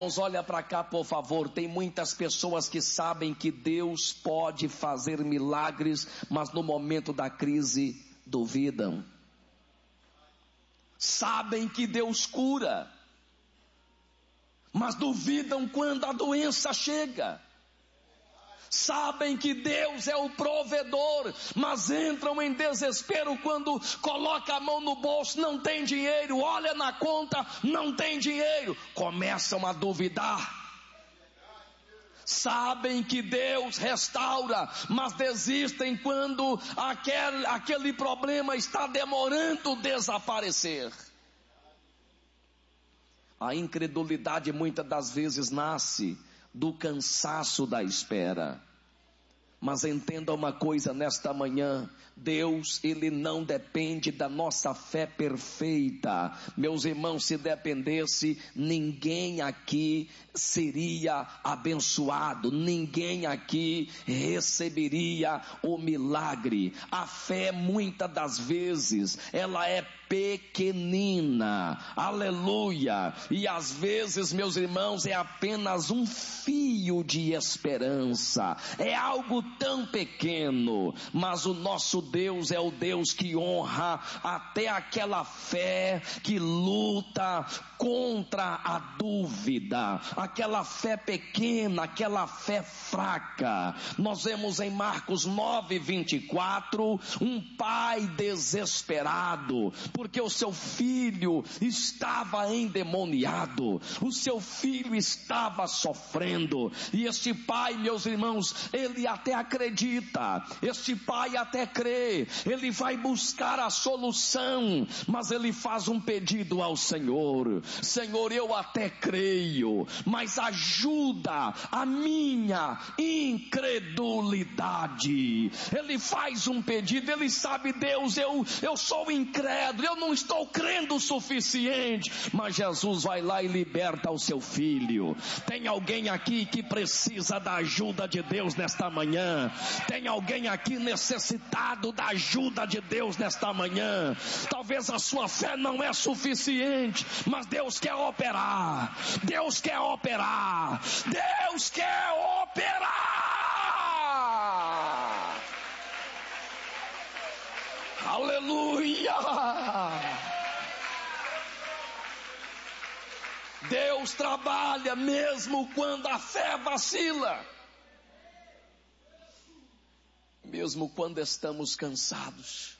Olha para cá, por favor. Tem muitas pessoas que sabem que Deus pode fazer milagres, mas no momento da crise duvidam. Sabem que Deus cura, mas duvidam quando a doença chega. Sabem que Deus é o provedor, mas entram em desespero quando coloca a mão no bolso, não tem dinheiro, olha na conta, não tem dinheiro, começam a duvidar. Sabem que Deus restaura, mas desistem quando aquele problema está demorando desaparecer. A incredulidade muitas das vezes nasce do cansaço da espera. Mas entenda uma coisa nesta manhã: Deus, Ele não depende da nossa fé perfeita. Meus irmãos, se dependesse, ninguém aqui seria abençoado, ninguém aqui receberia o milagre. A fé, muitas das vezes, ela é pequenina, aleluia, e às vezes, meus irmãos, é apenas um fio de esperança, é algo tão pequeno, mas o nosso Deus é o Deus que honra até aquela fé que luta contra a dúvida, aquela fé pequena, aquela fé fraca. Nós vemos em Marcos 9:24, um pai desesperado, porque o seu filho estava endemoniado, o seu filho estava sofrendo, e este pai, meus irmãos, ele até acredita, este pai até crê, ele vai buscar a solução, mas ele faz um pedido ao Senhor: Senhor, eu até creio, mas ajuda a minha incredulidade. Ele faz um pedido, ele sabe: Deus, eu sou incrédulo, eu não estou crendo o suficiente, mas Jesus vai lá e liberta o seu filho. Tem alguém aqui que precisa da ajuda de Deus nesta manhã? Tem alguém aqui necessitado da ajuda de Deus nesta manhã? Talvez a sua fé não é suficiente, mas Deus quer operar, Deus quer operar, Deus quer operar. Aleluia! Deus trabalha mesmo quando a fé vacila, mesmo quando estamos cansados.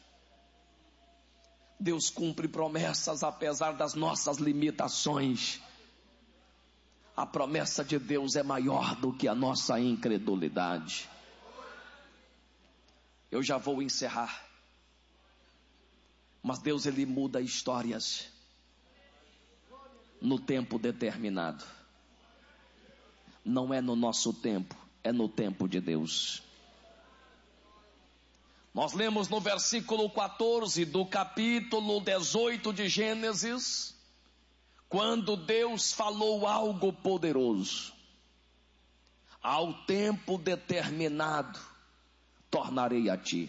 Deus cumpre promessas apesar das nossas limitações. A promessa de Deus é maior do que a nossa incredulidade. Eu já vou encerrar, mas Deus, Ele muda histórias no tempo determinado. Não é no nosso tempo, é no tempo de Deus. Nós lemos no versículo 14 do capítulo 18 de Gênesis, quando Deus falou algo poderoso: ao tempo determinado tornarei a ti.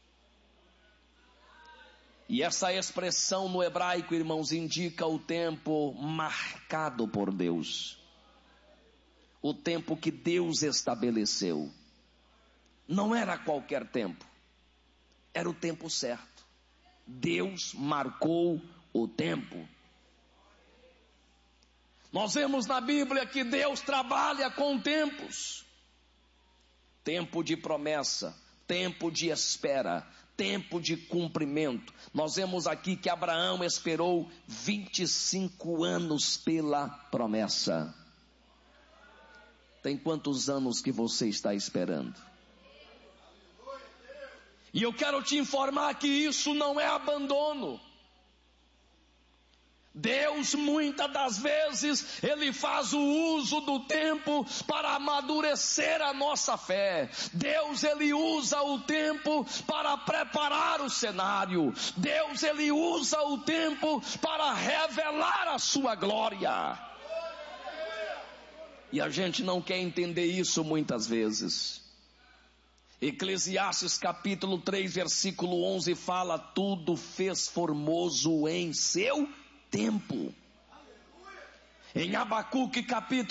E essa expressão no hebraico, irmãos, indica o tempo marcado por Deus, o tempo que Deus estabeleceu. Não era qualquer tempo, era o tempo certo. Deus marcou o tempo. Nós vemos na Bíblia que Deus trabalha com tempos: tempo de promessa, tempo de espera, tempo de cumprimento. Nós vemos aqui que Abraão esperou 25 anos pela promessa. Tem quantos anos que você está esperando? E eu quero te informar que isso não é abandono. Deus, muitas das vezes, Ele faz o uso do tempo para amadurecer a nossa fé. Deus, Ele usa o tempo para preparar o cenário. Deus, Ele usa o tempo para revelar a sua glória. E a gente não quer entender isso muitas vezes. Eclesiastes capítulo 3, versículo 11 fala: tudo fez formoso em seu tempo. Em Abacuque capítulo